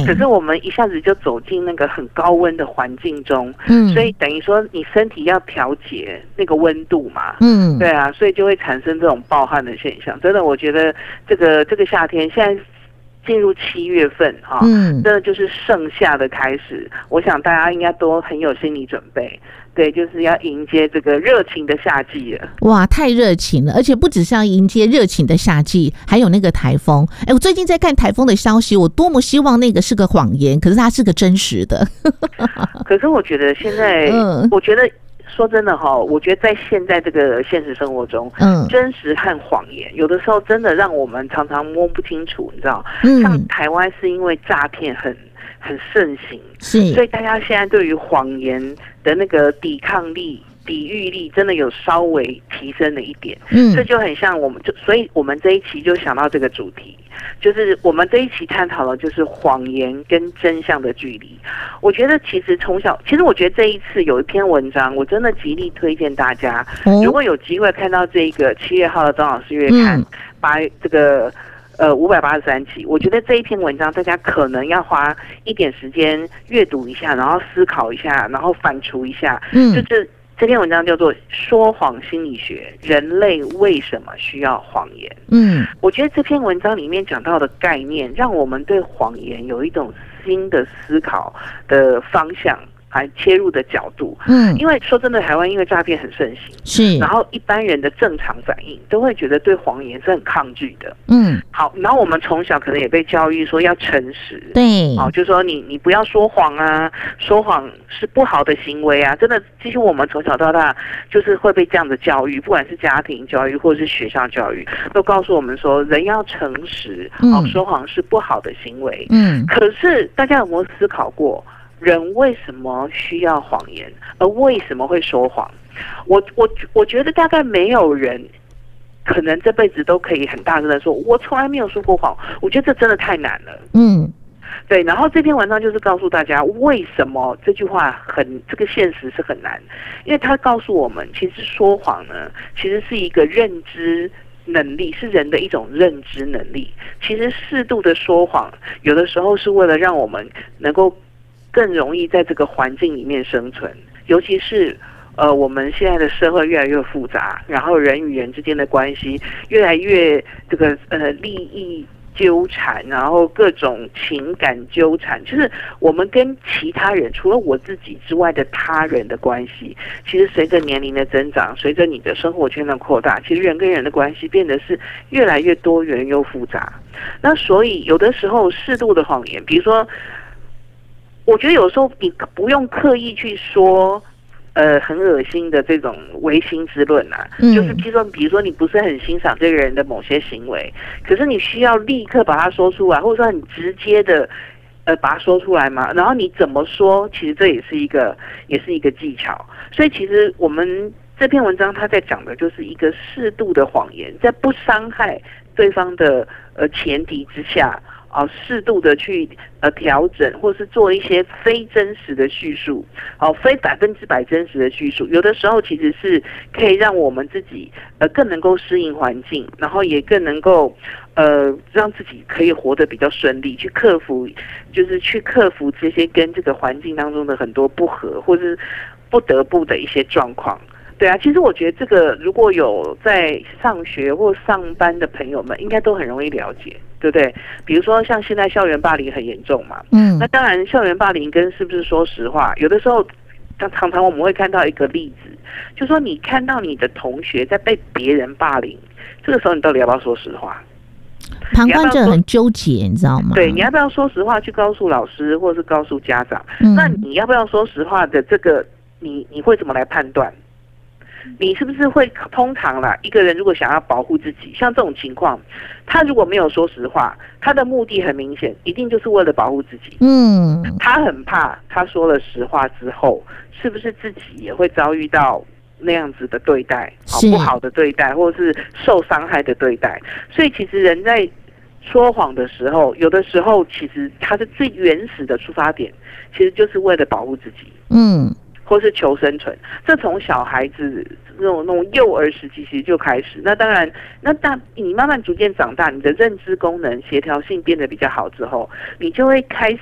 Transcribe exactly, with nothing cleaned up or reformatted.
可是我们一下子就走进那个很高温的环境中， 嗯， 所以等于说你身体要调节那个温度嘛， 嗯， 对啊，所以就会产生这种暴汗的现象。真的，我觉得这个这个夏天现在进入七月份哈，嗯，真的就是盛夏的开始。我想大家应该都很有心理准备，对，就是要迎接这个热情的夏季了。 哇，太热情了！而且不只是要迎接热情的夏季，还有那个台风。哎，我最近在看台风的消息，我多么希望那个是个谎言，可是它是个真实的。 可是我觉得现在，嗯，我觉得。说真的哈，我觉得在现在这个现实生活中，嗯，真实和谎言有的时候真的让我们常常摸不清楚，你知道？嗯，像台湾是因为诈骗很很盛行，是，所以大家现在对于谎言的那个抵抗力、抵御力，真的有稍微提升了一点。嗯，这就很像我们，就所以我们这一期就想到这个主题。就是我们这一期探讨的就是谎言跟真相的距离。我觉得其实从小，其实我觉得这一次有一篇文章，我真的极力推荐大家，如果有机会看到这个七月号的张老师月刊，嗯，把这个呃五百八十三期，我觉得这一篇文章大家可能要花一点时间阅读一下，然后思考一下，然后反刍一下，嗯，就是。这篇文章叫做《说谎心理学：人类为什么需要谎言》。嗯，我觉得这篇文章里面讲到的概念，让我们对谎言有一种新的思考的方向。还切入的角度，嗯，因为说真的，台湾因为诈骗很盛行，是，然后一般人的正常反应都会觉得对谎言是很抗拒的，嗯，好，然后我们从小可能也被教育说要诚实，对，好，就说你你不要说谎啊，说谎是不好的行为啊，真的，其实我们从小到大就是会被这样的教育，不管是家庭教育或者是学校教育，都告诉我们说人要诚实，哦，说谎是不好的行为，嗯，可是大家有没有思考过？人为什么需要谎言，而为什么会说谎？我我我觉得大概没有人可能这辈子都可以很大声的说，我从来没有说过谎。我觉得这真的太难了。嗯，对。然后这篇文章就是告诉大家，为什么这句话很这个现实是很难，因为它告诉我们，其实说谎呢，其实是一个认知能力，是人的一种认知能力。其实适度的说谎，有的时候是为了让我们能够更容易在这个环境里面生存，尤其是呃我们现在的社会越来越复杂，然后人与人之间的关系越来越这个呃利益纠缠，然后各种情感纠缠，就是我们跟其他人除了我自己之外的他人的关系，其实随着年龄的增长，随着你的生活圈的扩大，其实人跟人的关系变得是越来越多元又复杂。那所以有的时候适度的谎言，比如说我觉得有时候你不用刻意去说，呃，很恶心的这种唯心之论啊，嗯，就是比如说，比如说你不是很欣赏这个人的某些行为，可是你需要立刻把它说出来，或者说很直接的，呃，把它说出来嘛。然后你怎么说，其实这也是一个，也是一个技巧。所以其实我们这篇文章它在讲的就是一个适度的谎言，在不伤害对方的呃前提之下。啊，适度的去呃调整，或是做一些非真实的叙述，哦，非百分之百真实的叙述，有的时候其实是可以让我们自己呃更能够适应环境，然后也更能够呃让自己可以活得比较顺利，去克服，就是去克服这些跟这个环境当中的很多不合，或是不得不的一些状况。对啊，其实我觉得这个如果有在上学或上班的朋友们，应该都很容易了解，对不对？比如说像现在校园霸凌很严重嘛，嗯，那当然校园霸凌跟是不是说实话，有的时候常常我们会看到一个例子，就说你看到你的同学在被别人霸凌，这个时候你到底要不要说实话？ 旁观者很纠结，你知道吗？ 对，你要不要说实话去告诉老师，或者是告诉家长？嗯，那你要不要说实话的这个，你你会怎么来判断？你是不是会通常啦？一个人如果想要保护自己，像这种情况，他如果没有说实话，他的目的很明显，一定就是为了保护自己。嗯，他很怕他说了实话之后，是不是自己也会遭遇到那样子的对待，好不好的对待，或者是受伤害的对待？所以其实人在说谎的时候，有的时候其实他的最原始的出发点，其实就是为了保护自己。嗯。或是求生存，这从小孩子那种那种幼儿时期其实就开始。那当然，那大你慢慢逐渐长大，你的认知功能、协调性变得比较好之后，你就会开